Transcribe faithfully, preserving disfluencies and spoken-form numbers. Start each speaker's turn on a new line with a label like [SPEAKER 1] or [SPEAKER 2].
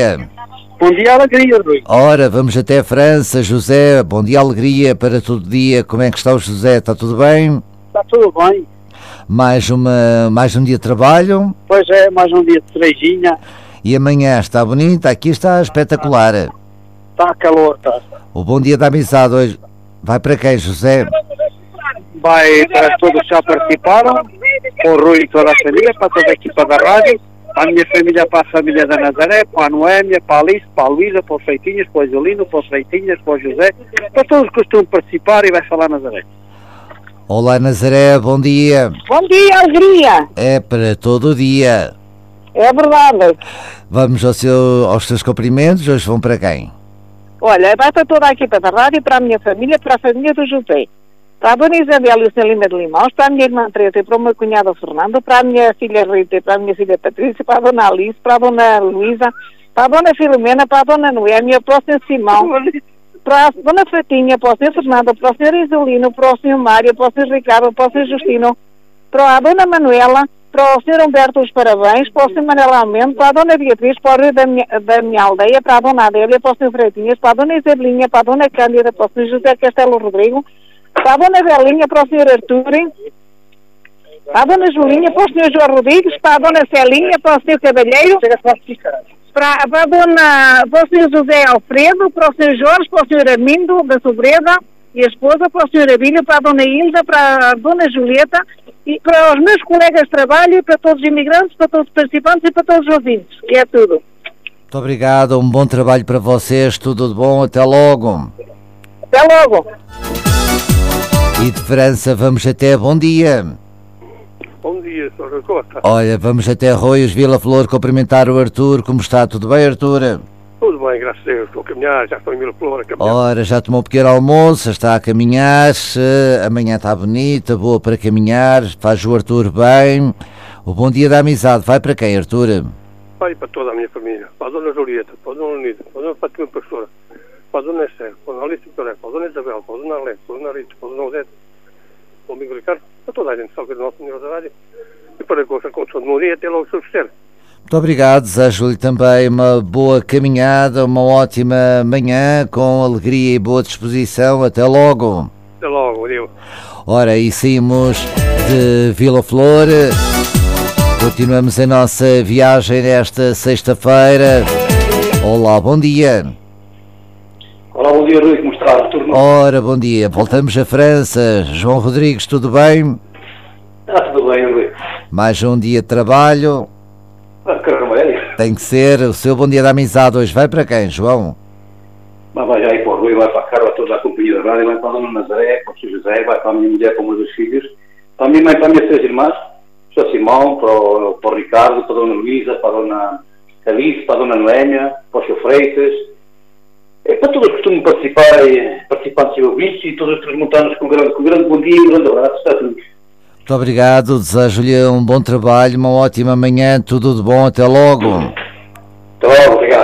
[SPEAKER 1] Bom dia, alegria, Rui.
[SPEAKER 2] Ora, vamos até a França, José. Bom dia, alegria para todo dia. Como é que está o José? Está tudo bem?
[SPEAKER 1] Está tudo bem.
[SPEAKER 2] Mais, uma, mais um dia de trabalho?
[SPEAKER 1] Pois é, mais um dia de cerejinha.
[SPEAKER 2] E amanhã está bonita? Aqui está espetacular.
[SPEAKER 1] Está calor, está.
[SPEAKER 2] O bom dia da amizade hoje vai para quem, José?
[SPEAKER 1] Vai para todos que já participaram, para o Rui e toda a família, para toda a equipa da rádio, para a minha família, para a família da Nazaré, para a Noémia, para a Alice, para a Luísa, para os Freitinhas, para o Jolino, para os Freitinhas, para o José, para todos que costumam participar e vai falar Nazaré.
[SPEAKER 2] Olá, Nazaré, bom dia.
[SPEAKER 3] Bom dia, alegria.
[SPEAKER 2] É para todo o dia.
[SPEAKER 3] É verdade.
[SPEAKER 2] Vamos ao seu, aos seus cumprimentos, hoje vão para quem?
[SPEAKER 3] Olha, vai para toda a equipa da rádio, para a minha família, para a família do José, para a dona Isabel e o senhor Lima de Limões, para a minha irmã Teresa e para o meu cunhado Fernando, para a minha filha Rita e para a minha filha Patrícia, para a dona Alice, para a dona Luísa, para a dona Filomena, para a dona Noémia, para o senhor Simão, para a dona Fatinha, para o senhor Fernando, para o senhor Isolino, para o senhor Mário, para o senhor Ricardo, para o senhor Justino, para a dona Manuela, para o senhor Humberto os parabéns, para o senhor Manuel Almeida, para a dona Beatriz, para o Rio da minha, da minha aldeia, para a dona Adélia, para o senhor Freitinhas, para a dona Isabelinha, para a dona Cândida, para o senhor José Castelo Rodrigo, para a dona Belinha, para o senhor Artur, para a dona Julinha, para o senhor João Rodrigues, para a dona Celinha, para o senhor Cavalheiro, para, para, a dona, para o senhor José Alfredo, para o senhor Jorge, para o senhor Armindo da Sobreda e a esposa, para o senhor Abílio, para a dona Hilda, para a dona Julieta e para os meus colegas de trabalho, para todos os imigrantes, para todos os participantes e para todos os ouvintes, que é tudo.
[SPEAKER 2] Muito obrigado, um bom trabalho para vocês, tudo de bom, até logo.
[SPEAKER 3] Até logo.
[SPEAKER 2] E de França vamos até bom dia.
[SPEAKER 4] Bom dia, senhor Costa.
[SPEAKER 2] Olha, vamos até Arroios, Vila Flor, cumprimentar o Artur. Como está? Tudo bem, Artur?
[SPEAKER 4] Tudo bem, graças a Deus. Estou a caminhar, já estou em Vila Flor a caminhar.
[SPEAKER 2] Ora, já tomou um pequeno almoço, está a caminhar. Amanhã está bonita, boa para caminhar. Faz o Artur bem. O bom dia da amizade vai para quem, Artur?
[SPEAKER 4] Vai para toda a minha família. Para a dona Julieta, para a dona Unida, para a dona Fátima Pastora, para a dona Esther, para a dona Alice Vitoré, para a dona Isabel, para a dona Arlete, para a dona Rita, para a dona Odete, para o amigo Ricardo, para toda a gente, só que é do nosso Senhor da Rádio. E para a coisa, com todo o meu dia, até logo, Sr. Esther.
[SPEAKER 2] Muito obrigado, desejo-lhe também uma boa caminhada, uma ótima manhã, com alegria e boa disposição. Até logo.
[SPEAKER 4] Até logo, adeus.
[SPEAKER 2] Ora, e saímos de Vila Flor, continuamos a nossa viagem nesta sexta-feira. Olá, bom dia.
[SPEAKER 5] Olá, bom dia, Rui, como está? Tudo
[SPEAKER 2] Ora, bom dia, voltamos à França. João Rodrigues, tudo bem?
[SPEAKER 5] Está tudo bem, Rui.
[SPEAKER 2] Mais um dia de trabalho.
[SPEAKER 5] Ah, caramba, é?
[SPEAKER 2] Tem que ser. O seu bom dia da amizade hoje vai para quem, João?
[SPEAKER 5] Mas vai já aí para o Rui, vai para a Carla, toda a companhia da rádio, vai para a dona Nazaré, para o senhor José, vai para a minha mulher, para os meus filhos, para a minha mãe, para as minhas três irmãs, para o senhor Simão, para o, para o Ricardo, para a dona Luísa, para a dona Alice, para a dona Noémia, para o senhor Freitas, é para todos que costumam participar, e, participantes e ouvintes, e todos os transmontanos com grande, com grande bom dia e um grande abraço. Está tudo.
[SPEAKER 2] Muito obrigado, desejo-lhe um bom trabalho, uma ótima manhã, tudo de bom, até logo.
[SPEAKER 5] Até logo, obrigado.